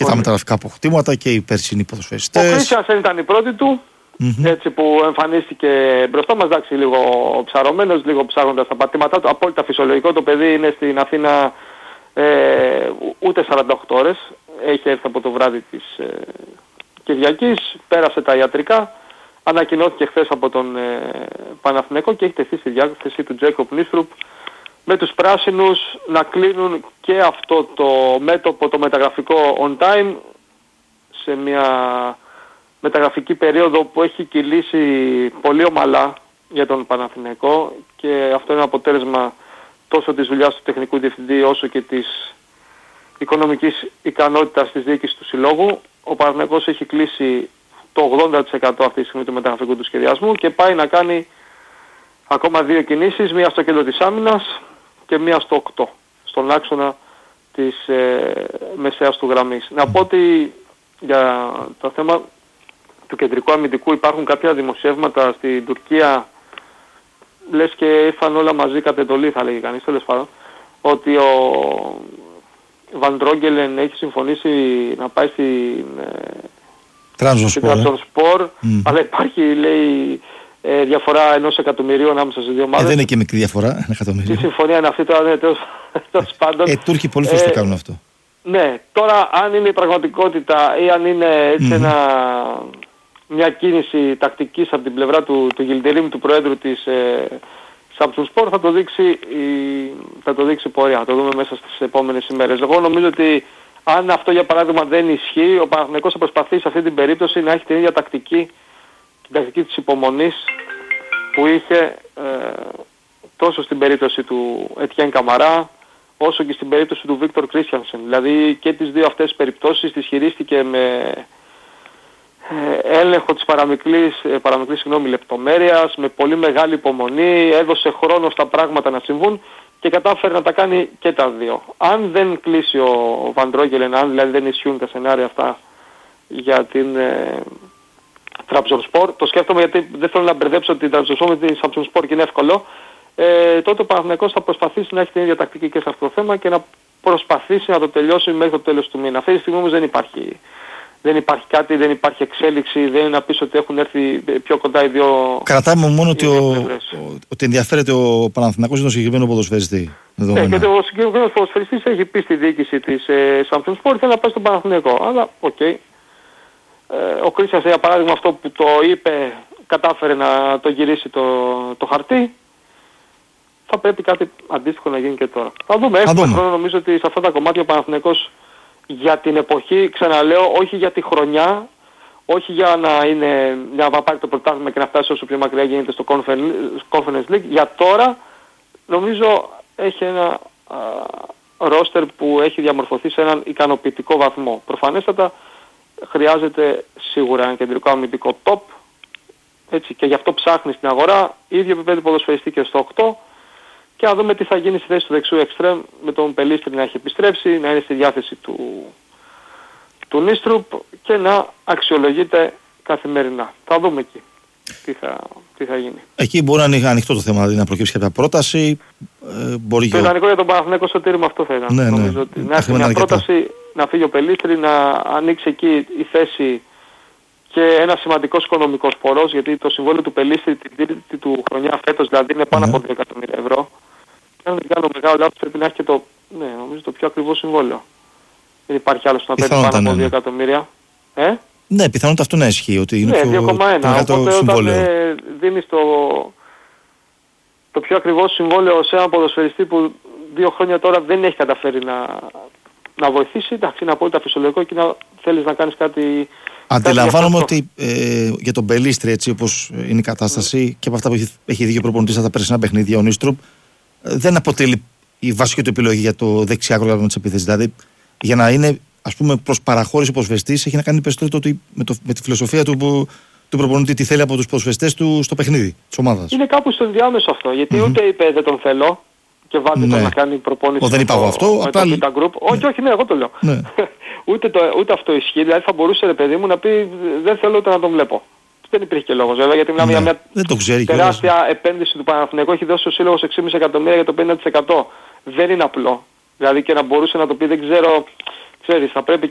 Και τα μεταγραφικά αποκτήματα και οι περσινοί ποδοσφαιριστές. Ο Κρίστιανσεν ήταν η πρώτη του, έτσι που εμφανίστηκε μπροστά μας, εντάξει, λίγο ψαρωμένος, λίγο ψάχνοντας τα πατήματά του, απόλυτα φυσιολογικό. Το παιδί είναι στην Αθήνα ούτε 48 ώρες, έχει έρθει από το βράδυ της Κυριακής, πέρασε τα ιατρικά, ανακοινώθηκε χθες από τον Παναθηναϊκό και έχει τεθεί στη διάθεση του Τζέικοπ Νίστρουπ με τους πράσινους να κλείνουν και αυτό το μέτωπο, το μεταγραφικό on time, σε μια μεταγραφική περίοδο που έχει κυλήσει πολύ ομαλά για τον Παναθηναϊκό, και αυτό είναι αποτέλεσμα τόσο της δουλειάς του τεχνικού διευθυντή όσο και της οικονομικής ικανότητας της διοίκησης του συλλόγου. Ο Παναθηναϊκός έχει κλείσει το 80% αυτή τη στιγμή του μεταγραφικού του σχεδιασμού και πάει να κάνει ακόμα 2 κινήσεις, μία στο κέντρο της άμυνας και μία στο 8, στον άξονα της μεσαίας του γραμμής. Να πω ότι για το θέμα του κεντρικού αμυντικού υπάρχουν κάποια δημοσιεύματα στην Τουρκία, λες και ήρθαν όλα μαζί κατ' εντολή, θα λέγει κανείς, τέλος πάντων, ότι ο Βαν Ντρόγκελεν έχει συμφωνήσει να πάει στην Τρανζονσπορ, αλλά υπάρχει, λέει, διαφορά 1 εκατομμυρίου ανάμεσα στις δύο ομάδες. Δεν είναι και μικρή διαφορά, 1 εκατομμύριο. Τι συμφωνία είναι αυτή τώρα, τέλος πάντων. Τούρκοι πολλές φορές το κάνουν αυτό. Ναι, τώρα αν είναι η πραγματικότητα ή αν είναι έτσι μια κίνηση τακτικής από την πλευρά του Γιλντερίμ, του Προέδρου της Σαμπτουνσπορ, θα το δείξει πορεία. Θα το δούμε μέσα στις επόμενες ημέρες. Εγώ νομίζω ότι αν αυτό για παράδειγμα δεν ισχύει, ο Παναθηναϊκός θα προσπαθεί σε αυτή την περίπτωση να έχει την ίδια τακτική, την τακτική της υπομονής που είχε τόσο στην περίπτωση του Ετιέν Καμαρά, όσο και στην περίπτωση του Βίκτορ Κρίστιανσεν. Δηλαδή και τις δύο αυτές περιπτώσεις τις χειρίστηκε με έλεγχο της παραμικρής λεπτομέρειας, με πολύ μεγάλη υπομονή, έδωσε χρόνο στα πράγματα να συμβούν και κατάφερε να τα κάνει και τα δύο. Αν δεν κλείσει ο Βαν Ντρόγκελεν, αν δηλαδή δεν ισχύουν τα σενάρια αυτά για την Τρabzonspor, το σκέφτομαι γιατί δεν θέλω να μπερδέψω την Trabzonspor με την Samsunspor και είναι εύκολο, τότε ο Παναθηναϊκός θα προσπαθήσει να έχει την ίδια τακτική και σε αυτό το θέμα και να προσπαθήσει να το τελειώσει μέχρι το τέλος του μήνα. Αυτή τη στιγμή όμως δεν υπάρχει κάτι, δεν υπάρχει εξέλιξη, δεν είναι να πεις ότι έχουν έρθει πιο κοντά οι δύο. Κρατάμε μόνο ότι ενδιαφέρεται ο Παναθηναϊκός για τον συγκεκριμένο ποδοσφαιριστή. Γιατί ο συγκεκριμένος ποδοσφαιριστής έχει πει στη διοίκηση της Samsunspor θέλει να πάει στον Παναθηναϊκό. Αλλά οκ. Ο Κρίστιανσεν, για παράδειγμα, αυτό που το είπε, κατάφερε να το γυρίσει το χαρτί. Θα πρέπει κάτι αντίστοιχο να γίνει και τώρα. Θα δούμε. Έχουμε χρόνο, νομίζω ότι σε αυτά τα κομμάτια ο Παναθηναϊκός για την εποχή, ξαναλέω, όχι για τη χρονιά, όχι για να πάρει το πρωτάθλημα και να φτάσει όσο πιο μακριά γίνεται στο Conference League. Για τώρα νομίζω έχει ένα ρόστερ που έχει διαμορφωθεί σε έναν ικανοποιητικό βαθμό. Προφανέστατα χρειάζεται σίγουρα ένα κεντρικό αμυντικό top, έτσι, και γι' αυτό ψάχνει στην αγορά ίδιο επίπεδο ποδοσφαιριστή και στο 8. Και να δούμε τι θα γίνει στη θέση του δεξιού εξτρέμ με τον Πελίστρη να έχει επιστρέψει, να είναι στη διάθεση του Νίστρουπ και να αξιολογείται καθημερινά. Θα δούμε εκεί τι θα γίνει. Εκεί μπορεί να είναι ανοιχτό το θέμα, δηλαδή να προκύψει κάποια πρόταση. Το ιδανικό για τον Παναθηναϊκό Σωτήρη με αυτό θα ήταν. Ναι, νομίζω ότι να έχει μια πρόταση, να φύγει ο Πελίστρη, να ανοίξει εκεί η θέση και ένα σημαντικός οικονομικός πορός, γιατί το συμβόλαιο του Πελίστρη την τρίτη του χρονιά φέτος δηλαδή είναι πάνω από 2 εκατομμύρια ευρώ. Και αν δεν κάνω μεγάλο λάθος πρέπει να έχει και νομίζω το πιο ακριβό συμβόλαιο. Δεν υπάρχει άλλος που να παίρνει πάνω από 2 εκατομμύρια. Ναι, πιθανότατα αυτό να ισχύει, ότι είναι 2,1. Οπότε όταν δίνεις το πιο ακριβό συμβόλαιο σε έναν ποδοσφαιριστή που 2 χρόνια τώρα δεν έχει καταφέρει να βοηθήσει, εντάξει, είναι απόλυτα φυσιολογικό και να θέλεις να κάνεις κάτι. Αντιλαμβάνομαι ότι για τον Πελίστρη, έτσι όπως είναι η κατάσταση και από αυτά που έχει δει και ο προπονητής από τα περσινά παιχνίδια, ο Νίστρουπ δεν αποτελεί η βασική του επιλογή για το δεξιάκρο της επίθεσης. Δηλαδή, για να είναι, ας πούμε, προς παραχώρηση ο ποδοσφαιριστής, έχει να κάνει περισσότερο με τη φιλοσοφία του προπονητή, τι θέλει από τους ποδοσφαιριστές του στο παιχνίδι της ομάδας. Είναι κάπου στο ενδιάμεσο αυτό, γιατί ούτε είπε δεν τον θέλω και βάλτε τον να κάνει προπόνηση. Δεν είπα εγώ αυτό. Όχι, ναι, εγώ το λέω. Ναι. Ούτε αυτό ισχύει. Δηλαδή θα μπορούσε, ρε παιδί μου, να πει δεν θέλω ούτε να τον βλέπω. Δεν υπήρχε και λόγος βέβαια, γιατί μιλάμε για μια τεράστια επένδυση του Παναθηναϊκού. Έχει δώσει ο σύλλογος 6,5 εκατομμύρια για το 50%. Δεν είναι απλό. Δηλαδή και να μπορούσε να το πει, δεν ξέρω, ξέρεις, θα πρέπει